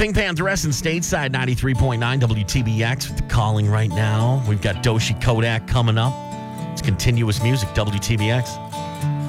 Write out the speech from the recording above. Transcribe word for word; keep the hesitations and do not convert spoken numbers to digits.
Pink Pantheress and Stateside ninety-three point nine W T B X with the calling right now. We've got Doshi Kodak coming up. It's continuous music, W T B X.